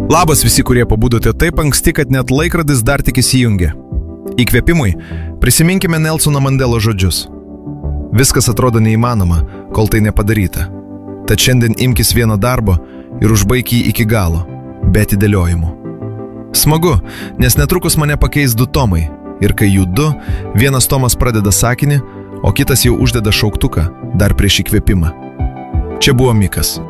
Labas visi, kurie pabudote taip anksti, kad net laikrodis dar tik įsijungia. Įkvėpimui prisiminkime Nelsono Mandelo žodžius. Viskas atrodo neįmanoma, kol tai nepadaryta. Tad šiandien imkis vieno darbo ir užbaik jį iki galo, be atidėliojimų. Smagu, nes netrukus mane pakeis 2 tomai. Ir kai jų 2, vienas tomas pradeda sakinį, o kitas jau uždeda šauktuką dar prieš įkvėpimą. Čia buvo Mikas.